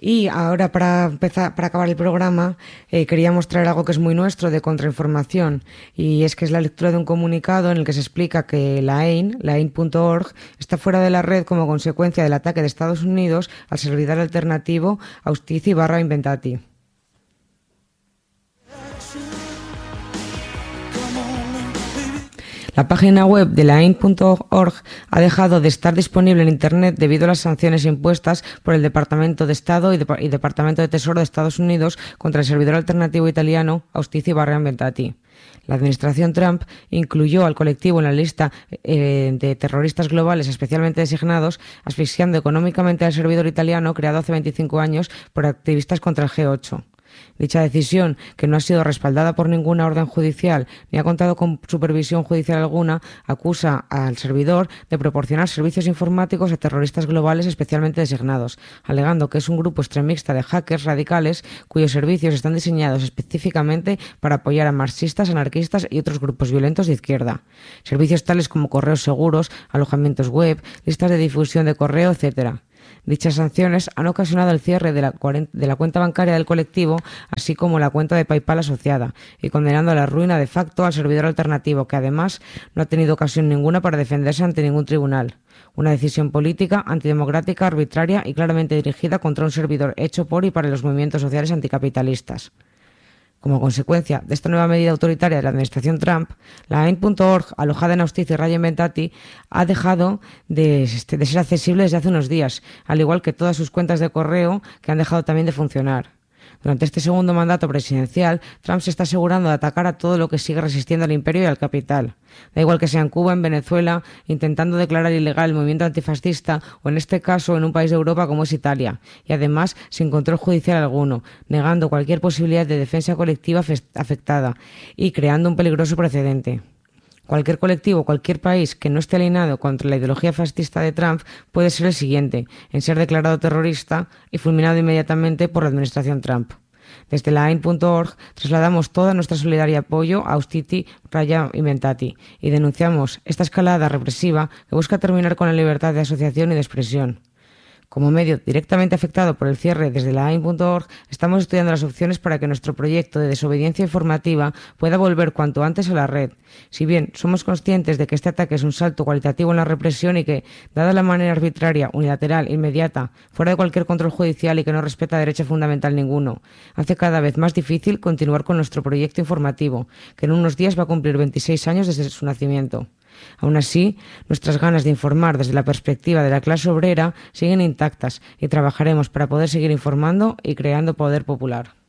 Y ahora, para acabar el programa, quería mostrar algo que es muy nuestro de contrainformación, y es que es la lectura de un comunicado en el que se explica que la AIN.org, está fuera de la red como consecuencia del ataque de Estados Unidos al servidor alternativo Austici/Inventati. La página web de la AIN.org ha dejado de estar disponible en Internet debido a las sanciones impuestas por el Departamento de Estado y Departamento de Tesoro de Estados Unidos contra el servidor alternativo italiano Austici/Inventati. La administración Trump incluyó al colectivo en la lista de terroristas globales especialmente designados, asfixiando económicamente al servidor italiano creado hace 25 años por activistas contra el G8. Dicha decisión, que no ha sido respaldada por ninguna orden judicial ni ha contado con supervisión judicial alguna, acusa al servidor de proporcionar servicios informáticos a terroristas globales especialmente designados, alegando que es un grupo extremista de hackers radicales cuyos servicios están diseñados específicamente para apoyar a marxistas, anarquistas y otros grupos violentos de izquierda. Servicios tales como correos seguros, alojamientos web, listas de difusión de correo, etc. Dichas sanciones han ocasionado el cierre de la cuenta bancaria del colectivo, así como la cuenta de PayPal asociada, y condenando a la ruina de facto al servidor alternativo, que además no ha tenido ocasión ninguna para defenderse ante ningún tribunal. Una decisión política, antidemocrática, arbitraria y claramente dirigida contra un servidor hecho por y para los movimientos sociales anticapitalistas. Como consecuencia de esta nueva medida autoritaria de la administración Trump, la AIN.org, alojada en Austici/Inventati, ha dejado de ser accesible desde hace unos días, al igual que todas sus cuentas de correo, que han dejado también de funcionar. Durante este segundo mandato presidencial, Trump se está asegurando de atacar a todo lo que sigue resistiendo al imperio y al capital. Da igual que sea en Cuba, en Venezuela, intentando declarar ilegal el movimiento antifascista, o en este caso en un país de Europa como es Italia, y además sin control judicial alguno, negando cualquier posibilidad de defensa colectiva afectada y creando un peligroso precedente. Cualquier colectivo, cualquier país que no esté alineado contra la ideología fascista de Trump puede ser el siguiente en ser declarado terrorista y fulminado inmediatamente por la administración Trump. Desde la AIN.org trasladamos toda nuestra solidaridad y apoyo a Austici/Inventati y denunciamos esta escalada represiva que busca terminar con la libertad de asociación y de expresión. Como medio directamente afectado por el cierre desde la AIN.org, estamos estudiando las opciones para que nuestro proyecto de desobediencia informativa pueda volver cuanto antes a la red. Si bien somos conscientes de que este ataque es un salto cualitativo en la represión y que, dada la manera arbitraria, unilateral, inmediata, fuera de cualquier control judicial y que no respeta derecho fundamental ninguno, hace cada vez más difícil continuar con nuestro proyecto informativo, que en unos días va a cumplir 26 años desde su nacimiento. Aún así, nuestras ganas de informar desde la perspectiva de la clase obrera siguen intactas y trabajaremos para poder seguir informando y creando poder popular.